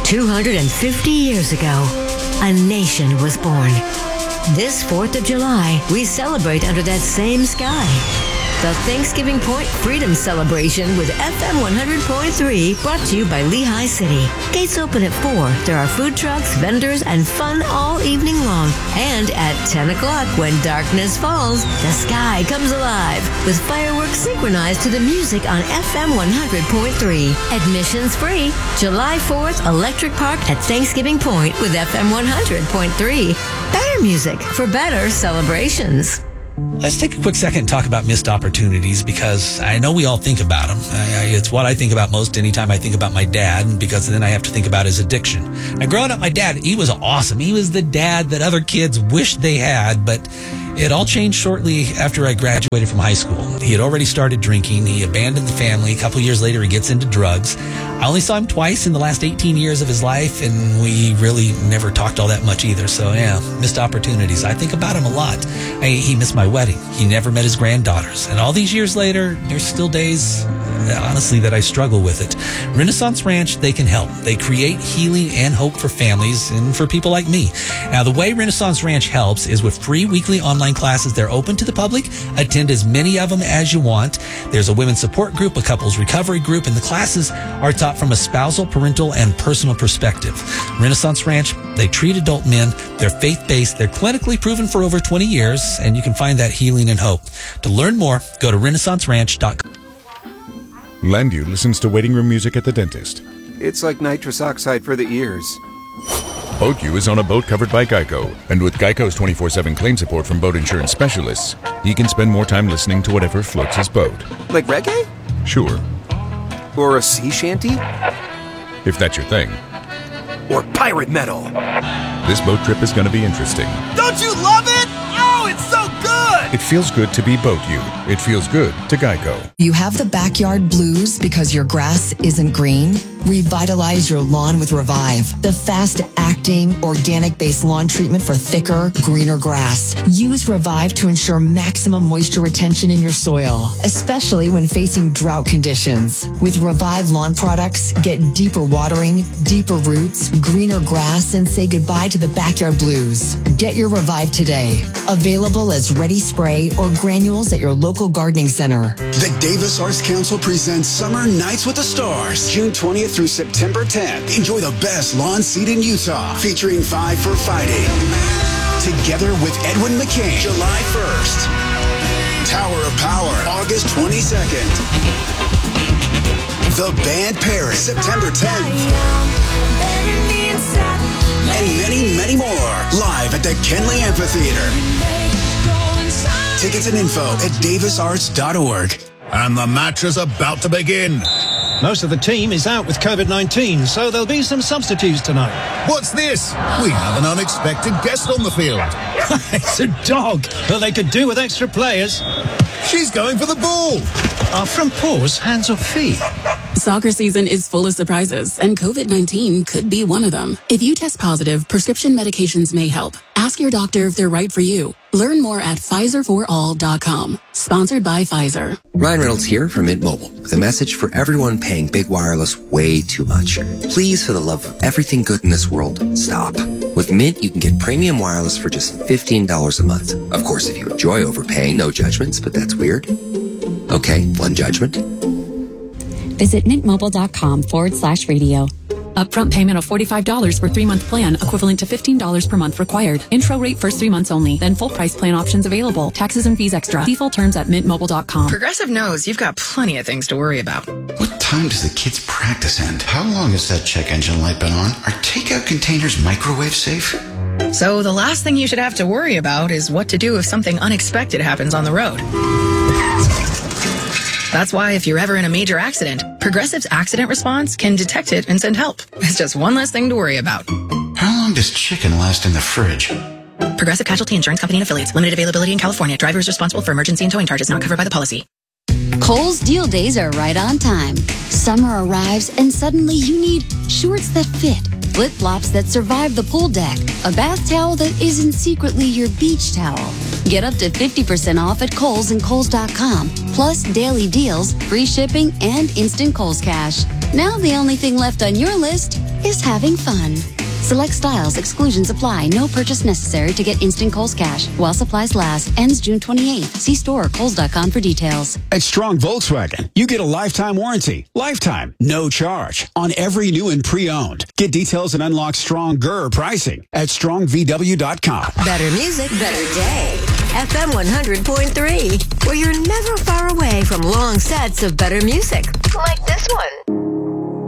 250 years ago, a nation was born. This 4th of July, we celebrate under that same sky. The Thanksgiving Point Freedom Celebration with FM 100.3, brought to you by Lehigh City. Gates open at 4. There are food trucks, vendors, and fun all evening long. And at 10 o'clock, when darkness falls, the sky comes alive with fireworks synchronized to the music on FM 100.3. Admissions free. July 4th, Electric Park at Thanksgiving Point with FM 100.3. Better music for better celebrations. Let's take a quick second and talk about missed opportunities, because I know we all think about them. It's what I think about most anytime I think about my dad, because then I have to think about his addiction. Now, growing up, my dad, he was awesome. He was the dad that other kids wished they had, but it all changed shortly after I graduated from high school. He had already started drinking. He abandoned the family. A couple years later, he gets into drugs. I only saw him twice in the last 18 years of his life, and we really never talked all that much either. So, yeah, missed opportunities. I think about him a lot. He missed my wedding. He never met his granddaughters. And all these years later, there's still days, honestly, that I struggle with it. Renaissance Ranch, they can help. They create healing and hope for families and for people like me. Now, the way Renaissance Ranch helps is with free weekly online classes. They're open to the public. Attend as many of them as you want. There's a women's support group, a couples recovery group, and the classes are taught from a spousal, parental, and personal perspective. Renaissance Ranch, they treat adult men. They're faith-based. They're clinically proven for over 20 years, and you can find that healing and hope. To learn more, go to renaissanceranch.com. Landu listens to waiting room music at the dentist. It's like nitrous oxide for the ears. BoatU is on a boat covered by Geico, and with Geico's 24/7 claim support from boat insurance specialists, he can spend more time listening to whatever floats his boat. Like reggae? Sure. Or a sea shanty? If that's your thing. Or pirate metal? This boat trip is going to be interesting. Don't you love it? Oh, it's so good! It feels good to be BoatU. It feels good to Geico. You have the backyard blues because your grass isn't green? Revitalize your lawn with Revive, the fast-acting, organic-based lawn treatment for thicker, greener grass. Use Revive to ensure maximum moisture retention in your soil, especially when facing drought conditions. With Revive lawn products, get deeper watering, deeper roots, greener grass, and say goodbye to the backyard blues. Get your Revive today. Available as ready spray or granules at your local gardening center. The Davis Arts Council presents Summer Nights with the Stars, June 20th through September 10th. Enjoy the best lawn seat in Utah, featuring Five for Fighting. Together with Edwin McCain, July 1st. Tower of Power, August 22nd. The Band Paris, September 10th. And many, many more, live at the Kenley Amphitheater. Tickets and info at davisarts.org. And the match is about to begin. Most of the team is out with COVID-19, so there'll be some substitutes tonight. What's this? We have an unexpected guest on the field. It's a dog, but they could do with extra players. She's going for the ball. Are front paws hands or feet? Soccer season is full of surprises, and COVID-19 could be one of them. If you test positive, prescription medications may help. Ask your doctor if they're right for you. Learn more at PfizerForAll.com. Sponsored by Pfizer. Ryan Reynolds here from Mint Mobile with a message for everyone paying big wireless way too much. Please, for the love of everything good in this world, stop. With Mint, you can get premium wireless for just $15 a month. Of course, if you enjoy overpaying, no judgments, but that's weird. Okay, one judgment. Visit mintmobile.com/radio. Upfront payment of $45 for 3-month plan, equivalent to $15 per month required. Intro rate first 3 months only, then full price plan options available. Taxes and fees extra. See full terms at mintmobile.com. Progressive knows you've got plenty of things to worry about. What time does the kids' practice end? How long has that check engine light been on? Are takeout containers microwave safe? So the last thing you should have to worry about is what to do if something unexpected happens on the road. That's why if you're ever in a major accident, Progressive's accident response can detect it and send help. It's just one less thing to worry about. How long does chicken last in the fridge? Progressive Casualty Insurance Company and Affiliates. Limited availability in California. Driver is responsible for emergency and towing charges not covered by the policy. Kohl's deal days are right on time. Summer arrives and suddenly you need shorts that fit, flip-flops that survive the pool deck, a bath towel that isn't secretly your beach towel. Get up to 50% off at Kohl's and Kohl's.com. Plus daily deals, free shipping, and instant Kohl's cash. Now the only thing left on your list is having fun. Select styles, exclusions apply. No purchase necessary to get instant Kohl's Cash. While supplies last. Ends June 28th. See store or Kohls.com for details. At Strong Volkswagen, you get a lifetime warranty. Lifetime, no charge on every new and pre-owned. Get details and unlock stronger pricing at strongvw.com. Better music, better day. FM 100.3, where you're never far away from long sets of better music. Like this one.